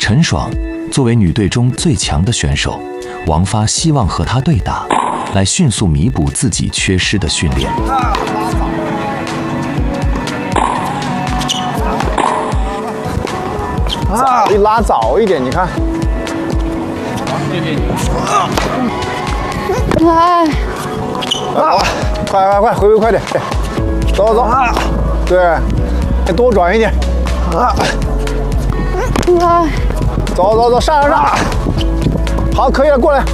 陈爽作为女队中最强的选手，王发希望和她对打，来迅速弥补自己缺失的训练。 你拉早一点，你看。 来， 快，回快点，走，对，多转一点。 来， 走，上，好，可以了，过来。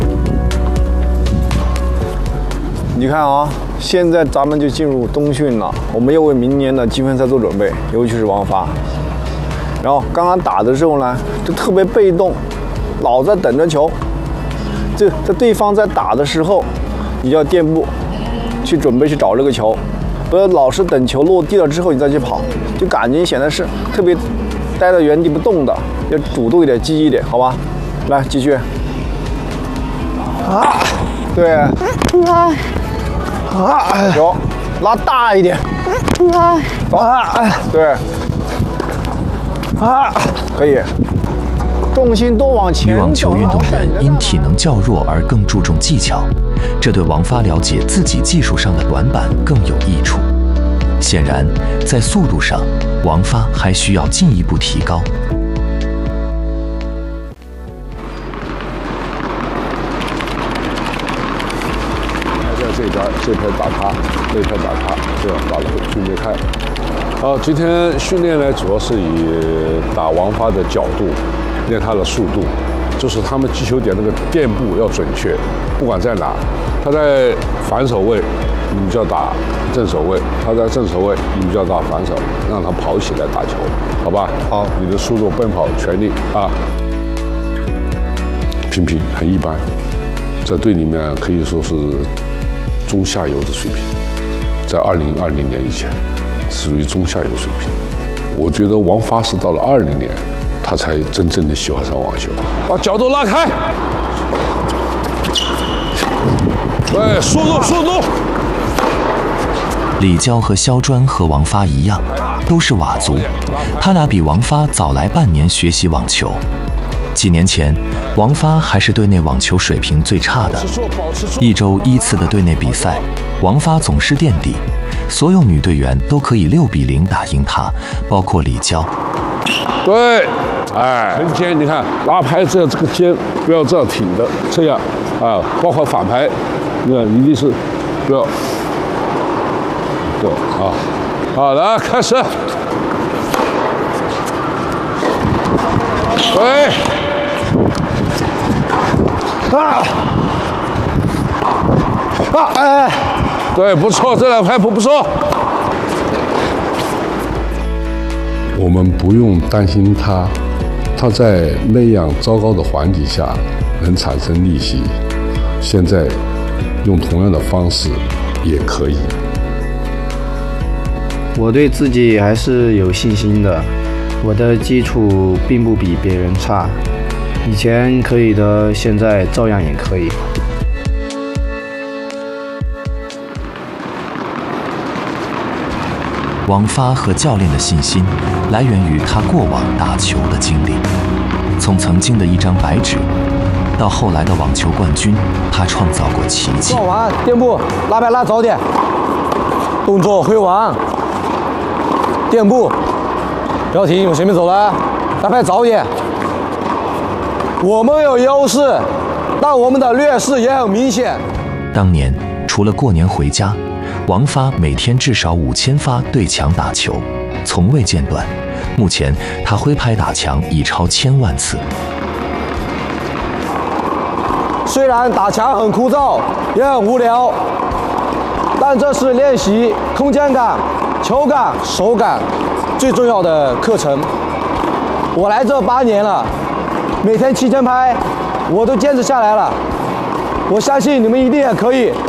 你看啊，现在咱们就进入冬训了，我们要为明年的积分赛做准备，尤其是王发。然后刚刚打的时候呢，就特别被动，老在等着球。在对方在打的时候，你要垫步，去准备去找这个球，不要老是等球落地了之后你再去跑，就感觉显得是特别待在原地不动的，要主动一点、积极一点，好吧？来，继续。对。 来， 球拉大一点。 来， 对。可以。重心多往前。 女网球运动员因体能较弱而更注重技巧，这对王发了解自己技术上的短板更有益处。显然，在速度上，王发还需要进一步提高。 这拍打他，那拍打他，这样打了准备开。今天训练呢，主要是以打王发的角度，练他的速度，就是他们击球点那个垫步要准确，不管在哪，他在反手位，你们就要打正手位；他在正手位，你们就要打反手，让他跑起来打球，好吧？好，你的速度、奔跑全力啊！平很一般，在队里面可以说是中下游的水平，在2020年以前属于中下游水平。我觉得王发是到了20年，他才真正的喜欢上网球。把角度拉开，对，速度。 李娇和肖专和王发一样，都是佤族，他俩比王发早来半年学习网球。几年前，王发还是队内网球水平最差的。1周1次的队内比赛，王发总是垫底，所有女队员都可以6比0打赢他，包括李娇。 对，横肩，你看拉拍这个肩不要这样挺的，这样啊，包括反拍，那一定是不要。对啊，好，来开始。对。对，不错，这两拍不错。我们不用担心他在那样糟糕的环境下能产生逆袭。现在用同样的方式也可以。 我对自己还是有信心的，我的基础并不比别人差。以前可以的，现在照样也可以。 王发和教练的信心来源于他过往打球的经历，从曾经的一张白纸，到后来的网球冠军，他创造过奇迹。 做完垫步，拉拍拉早点，动作挥完，垫步，不要停，往前面走了，拉拍早点。我们有优势，但我们的劣势也很明显。 当年除了过年回家，王发每天至少5000发对墙打球，从未间断。目前他挥拍打墙已超1000万次。 虽然打墙很枯燥，也很无聊，但这是练习空间感、球感、手感最重要的课程。我来这8年了，每天7000拍，我都坚持下来了。我相信你们一定也可以。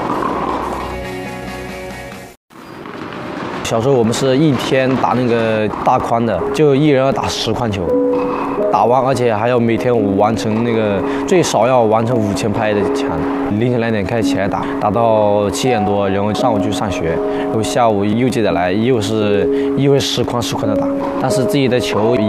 小时候我们是一天打那个大框的，就一人要打10框球，打完而且还要每天完成那个最少要完成5000拍的墙。凌晨2点开始起来打，打到7点多，然后上午去上学，然后下午又接着来，又是10框10框的打，但是自己的球